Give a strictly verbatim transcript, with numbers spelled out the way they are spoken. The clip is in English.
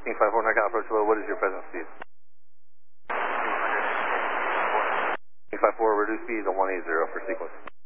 King five four, knockout approach low, what is your present speed? King five four, reduce speed to one eighty for sequence.